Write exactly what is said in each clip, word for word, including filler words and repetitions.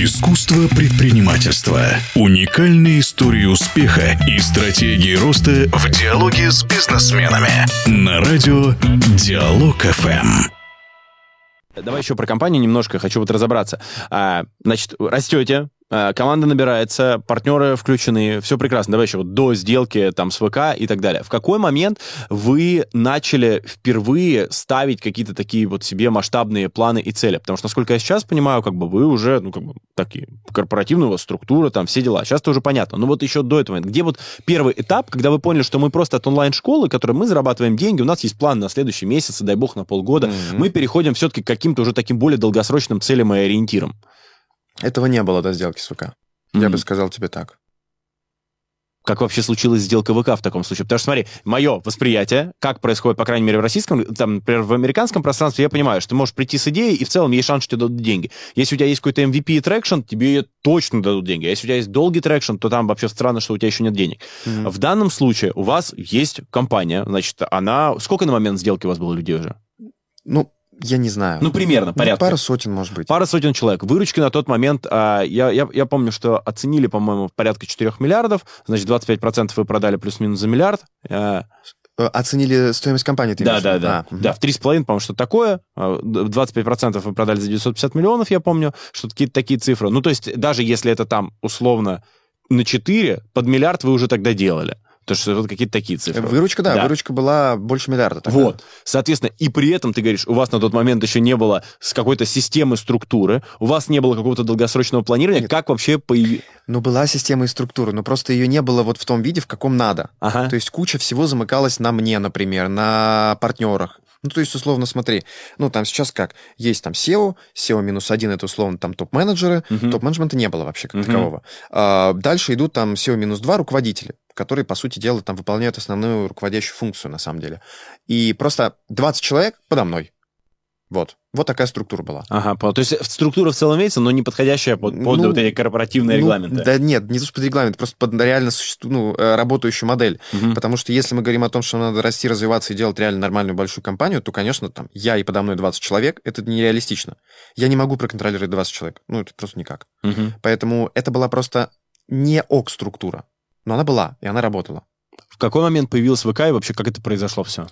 Искусство предпринимательства. Уникальные истории успеха и стратегии роста в диалоге с бизнесменами. На радио Диалог эф эм. Давай еще про компанию немножко, хочу вот разобраться. А, значит, растете, а, команда набирается, партнеры включены, все прекрасно. Давай еще вот до сделки там с ВК и так далее. В какой момент вы начали впервые ставить какие-то такие вот себе масштабные планы и цели? Потому что, насколько я сейчас понимаю, как бы вы уже, ну, как бы такие, корпоративная у вас структура, там, все дела. Сейчас-то уже понятно. Но вот еще до этого, где вот первый этап, когда вы поняли, что мы просто от онлайн-школы, которой мы зарабатываем деньги, у нас есть план на следующий месяц, дай бог, на полгода, mm-hmm. мы переходим все-таки к каким-то уже таким более долгосрочным целям и ориентирам. Этого не было до сделки с ВК. Mm-hmm. Я бы сказал тебе так. Как вообще случилась сделка ВК в таком случае? Потому что, смотри, мое восприятие, как происходит, по крайней мере, в российском, там, например, в американском пространстве, я понимаю, что ты можешь прийти с идеей, и в целом есть шанс, что тебе дадут деньги. Если у тебя есть какой-то эм ви пи и трекшн, тебе точно дадут деньги. А если у тебя есть долгий трекшн, то там вообще странно, что у тебя еще нет денег. Mm-hmm. В данном случае у вас есть компания, значит, она... Сколько на момент сделки у вас было людей уже? Ну, я не знаю. Ну, примерно, порядка. Ну, пара сотен, может быть. Пара сотен человек. Выручки на тот момент, а, я, я, я помню, что оценили, по-моему, порядка четырех миллиардов, значит, двадцать пять процентов вы продали плюс-минус за миллиард. А... Оценили стоимость компании, ты да, имеешь? Да, да, да. А, да, в три с половиной, по-моему, что-то такое. двадцать пять процентов вы продали за девятьсот пятьдесят миллионов, я помню, что-то какие-то такие цифры. Ну, то есть, даже если это там, условно, на четыре, под миллиард вы уже тогда делали. То что вот какие-то такие цифры. Выручка, да, да. Выручка была больше миллиарда. Тогда. Вот. Соответственно, и при этом, ты говоришь, у вас на тот момент еще не было с какой-то системы структуры, у вас не было какого-то долгосрочного планирования. Нет. Как вообще появилась? Ну, была система и структура, но просто ее не было вот в том виде, в каком надо. Ага. То есть куча всего замыкалась на мне, например, на партнерах. Ну, то есть, условно, смотри, ну, там сейчас как? Есть там сео, сео минус один, это, условно, там топ-менеджеры, uh-huh. топ-менеджмента не было вообще как uh-huh. такового. А, дальше идут там сео минус два руководители, которые, по сути дела, там выполняют основную руководящую функцию, на самом деле. И просто двадцать человек подо мной. Вот. Вот такая структура была. Ага, то есть структура в целом имеется, но не подходящая под, под ну, вот эти корпоративные ну, регламенты. Да нет, не то, что под регламент, просто под реально ну, работающую модель. Угу. Потому что если мы говорим о том, что надо расти, развиваться и делать реально нормальную большую компанию, то, конечно, там я и подо мной двадцать человек, это нереалистично. Я не могу проконтролировать двадцать человек. Ну, это просто никак. Угу. Поэтому это была просто не ок-структура. Но она была, и она работала. В какой момент появилась ВК и вообще как это произошло все?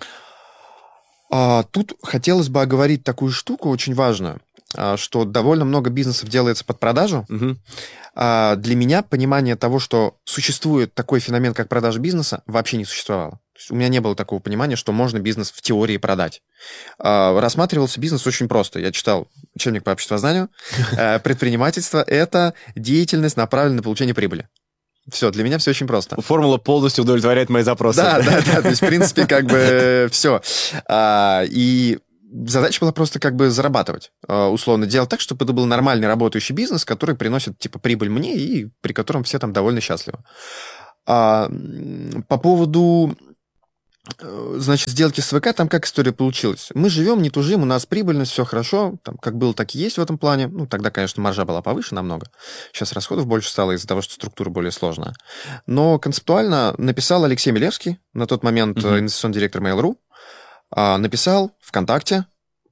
А, тут хотелось бы оговорить такую штуку очень важную, а, что довольно много бизнесов делается под продажу. Угу. А, для меня понимание того, что существует такой феномен, как продажа бизнеса, вообще не существовало. То есть у меня не было такого понимания, что можно бизнес в теории продать. А, рассматривался бизнес очень просто. Я читал учебник по обществознанию. Предпринимательство – это деятельность, направленная на получение прибыли. Все, для меня все очень просто. Формула полностью удовлетворяет мои запросы. Да, да, да, то есть, в принципе, как бы все. А, и задача была просто как бы зарабатывать, условно, делать так, чтобы это был нормальный работающий бизнес, который приносит, типа, прибыль мне и при котором все там довольно счастливы. А, по поводу... Значит, сделки с ВК, там как история получилась? Мы живем, не тужим, у нас прибыльность, все хорошо, там как было, так и есть в этом плане. Ну, тогда, конечно, маржа была повыше намного. Сейчас расходов больше стало из-за того, что структура более сложная. Но концептуально написал Алексей Милевский, на тот момент uh-huh. инвестиционный директор Mail.ru, написал ВКонтакте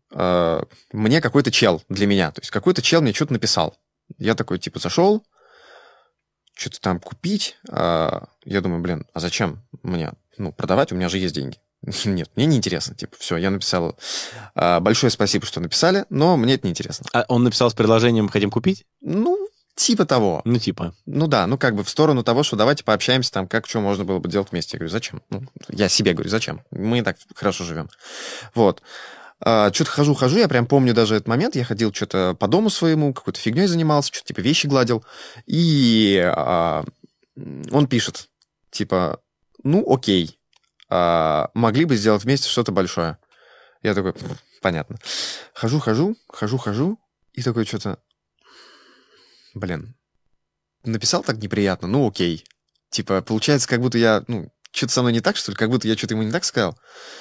мне какой-то чел для меня. То есть какой-то чел мне что-то написал. Я такой, типа, зашел, что-то там купить. Я думаю, блин, а зачем мне? Ну, продавать, у меня же есть деньги. Нет, мне неинтересно. Типа, все, я написал. А, большое спасибо, что написали, но мне это неинтересно. А он написал с предложением «хотим купить»? Ну, типа того. Ну, типа. Ну да, ну как бы в сторону того, что давайте пообщаемся там, как что можно было бы делать вместе. Я говорю, зачем? Ну, я себе говорю, зачем? Мы и так хорошо живем. Вот. А, что-то хожу-хожу, я прям помню даже этот момент. Я ходил что-то по дому своему, какой-то фигней занимался, что-то типа вещи гладил. И а, он пишет, типа... Ну, окей. А, могли бы сделать вместе что-то большое. Я такой, понятно. Хожу-хожу, хожу-хожу, и такой что-то... Блин, написал так неприятно, ну, окей. Типа, получается, как будто я... Ну, что-то со мной не так, что ли? Как будто я что-то ему не так сказал.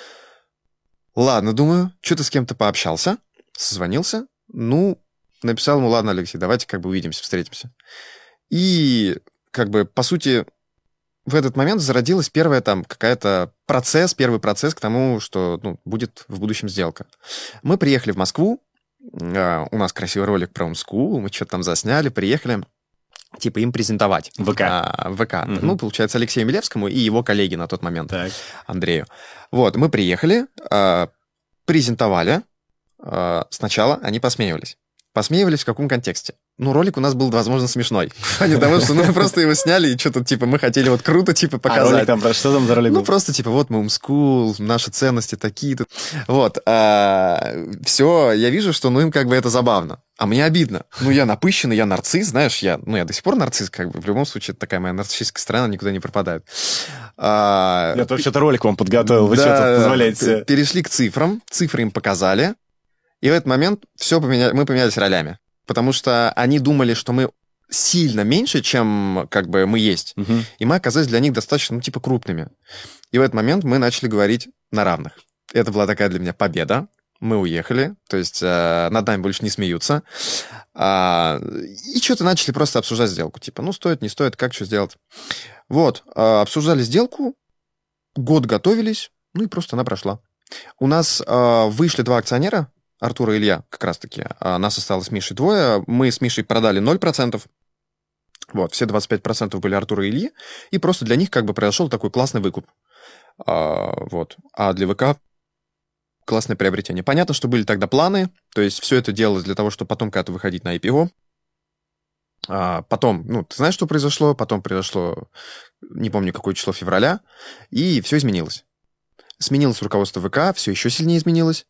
Ладно, думаю, что-то с кем-то пообщался, созвонился. Ну, написал ему, ладно, Алексей, давайте как бы увидимся, встретимся. И, как бы, по сути... В этот момент зародилась первая там какая-то процесс, первый процесс к тому, что ну, будет в будущем сделка. Мы приехали в Москву, э, у нас красивый ролик про Homeschool, мы что-то там засняли, приехали, типа им презентовать. ВК. А, ВК. Мгм. Ну, получается, Алексею Милевскому и его коллеге на тот момент, Так. Андрею. Вот, мы приехали, э, презентовали. Э, сначала они посмеивались. Посмеивались в каком контексте? Ну, ролик у нас был, возможно, смешной. В плане того, что ну, мы просто его сняли, и что-то, типа, мы хотели вот круто, типа, А показать. ролик там про что там за ролик Ну, был? просто, типа, вот мы Homeschool, наши ценности такие-то. Вот. Все, я вижу, что, ну, им как бы это забавно. А мне обидно. Ну, я напыщенный, я нарцисс, знаешь, я, ну, я до сих пор нарцисс, как бы, в любом случае, это такая моя нарциссическая сторона никуда не пропадает. А, Я вообще-то ролик вам подготовил, вы да, что тут позволяете себе? Перешли к цифрам, цифры им показали, и в этот момент все поменя... мы поменялись ролями. Потому что они думали, что мы сильно меньше, чем как бы мы есть. Мгм. И мы оказались для них достаточно, ну, типа, крупными. И в этот момент мы начали говорить на равных. Это была такая для меня победа. Мы уехали, то есть э, над нами больше не смеются. А, и что-то начали просто обсуждать сделку. Типа, ну, стоит, не стоит, как что сделать. Вот, э, обсуждали сделку, год готовились, ну, и просто она прошла. У нас э, вышли два акционера, Артур и Илья, как раз-таки. А нас осталось с Мишей двое. Мы с Мишей продали ноль процентов. Вот, все двадцать пять процентов были Артура и Ильи. И просто для них как бы произошел такой классный выкуп. А, вот. А для ВК классное приобретение. Понятно, что были тогда планы. То есть все это делалось для того, чтобы потом когда-то выходить на ай пи о. А, потом, ну, ты знаешь, что произошло? Потом произошло, не помню, какое число февраля. И все изменилось. Сменилось руководство ВК, все еще сильнее изменилось.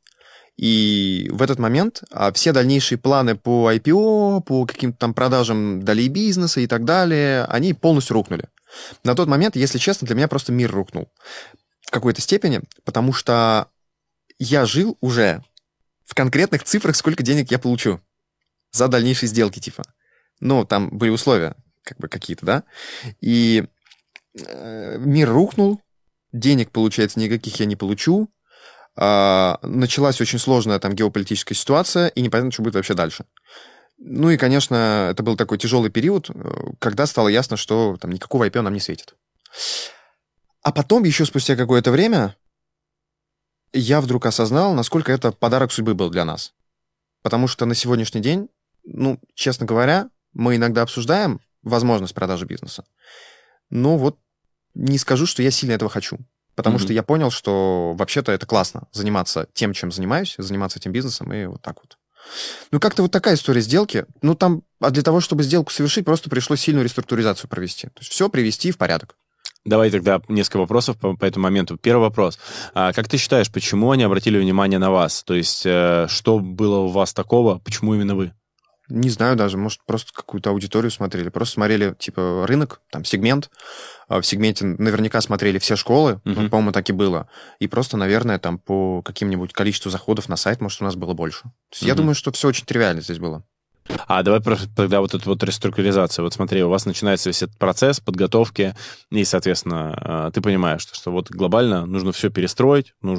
И в этот момент а, все дальнейшие планы по ай пи о, по каким-то там продажам долей бизнеса и так далее, они полностью рухнули. На тот момент, если честно, для меня просто мир рухнул. В какой-то степени, потому что я жил уже в конкретных цифрах, сколько денег я получу за дальнейшие сделки, типа. Ну, там были условия как бы какие-то, да? И э, мир рухнул, денег, получается, никаких я не получу. Uh, началась очень сложная там геополитическая ситуация, и непонятно, что будет вообще дальше. Ну и, конечно, это был такой тяжелый период, когда стало ясно, что там никакого ай пи о нам не светит. А потом, еще спустя какое-то время, я вдруг осознал, насколько это подарок судьбы был для нас. Потому что на сегодняшний день, ну, честно говоря, мы иногда обсуждаем возможность продажи бизнеса. Но вот не скажу, что я сильно этого хочу. Потому mm-hmm. что я понял, что вообще-то это классно заниматься тем, чем занимаюсь, заниматься этим бизнесом и вот так вот. Ну, как-то вот такая история сделки. Ну, там, а для того, чтобы сделку совершить, просто пришлось сильную реструктуризацию провести. То есть все привести в порядок. Давай тогда несколько вопросов по, по этому моменту. Первый вопрос. А, как ты считаешь, почему они обратили внимание на вас? То есть, э, что было у вас такого, почему именно вы? Не знаю даже, может, просто какую-то аудиторию смотрели. Просто смотрели, типа, рынок, там, сегмент. В сегменте наверняка смотрели все школы, uh-huh. ну, по-моему, так и было. И просто, наверное, там по каким-нибудь количеству заходов на сайт, может, у нас было больше. То есть uh-huh. я думаю, что все очень тривиально здесь было. А давай про, тогда вот эту вот реструктуризацию. Вот смотри, у вас начинается весь этот процесс подготовки, и, соответственно, ты понимаешь, что, что вот глобально нужно все перестроить, нужно